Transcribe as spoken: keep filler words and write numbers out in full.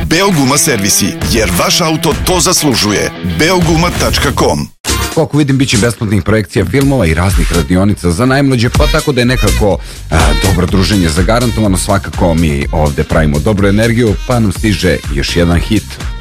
Beoguma servisi, jer vaš auto to zaslužuje. beoguma tačka com. Koliko vidim, bit će besplatnih projekcija filmova i raznih radionica za najmlađe, pa tako da je nekako a, dobro druženje zagarantovano. Svakako mi ovde pravimo dobru energiju, pa nam stiže još jedan hit.